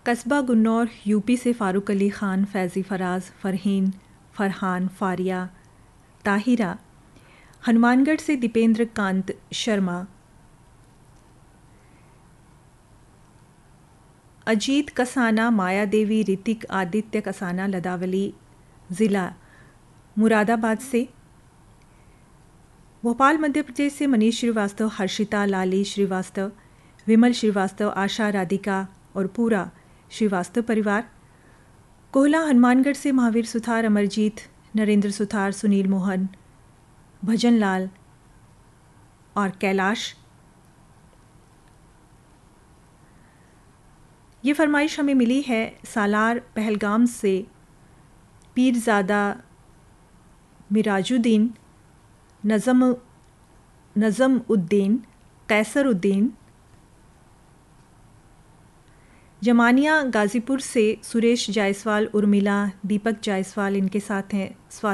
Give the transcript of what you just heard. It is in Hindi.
कस्बा गुन्नौर यूपी से फ़ारूक अली ख़ान, फैज़ी फ़राज़, फ़रहीन, फ़रहान, फ़ारिया, ताहिरा। हनुमानगढ़ से दीपेंद्र कांत शर्मा। अजीत कसाना, माया देवी, ऋतिक, आदित्य कसाना, लदावली ज़िला मुरादाबाद से। भोपाल मध्य प्रदेश से मनीष श्रीवास्तव, हर्षिता, लाली श्रीवास्तव, विमल श्रीवास्तव, आशा, राधिका और पूरा श्रीवास्तव परिवार। कोहला हनुमानगढ़ से महावीर सुथार, अमरजीत, नरेंद्र सुथार, सुनील मोहन, भजन लाल और कैलाश। ये फरमाइश हमें मिली है सालार पहलगाम से पीरज़ादा मिराजुद्दीन, नज़म उद्दीन, कैसर उद्दीन। जमानिया गाज़ीपुर से सुरेश जायसवाल, उर्मिला, दीपक जायसवाल इनके साथ हैं।